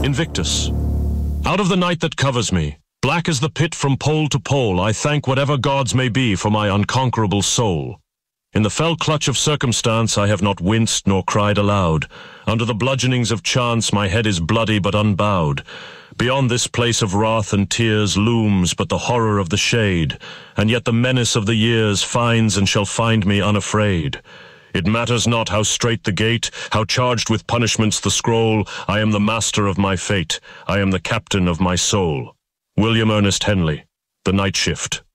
Invictus. Out of the night that covers me, black as the pit from pole to pole, I thank whatever gods may be for my unconquerable soul. In the fell clutch of circumstance I have not winced nor cried aloud. Under the bludgeonings of chance my head is bloody but unbowed. Beyond this place of wrath and tears looms but the horror of the shade, and yet the menace of the years finds and shall find me unafraid. It matters not how strait the gate, how charged with punishments the scroll, I am the master of my fate, I am the captain of my soul. William Ernest Henley, The Night Shift.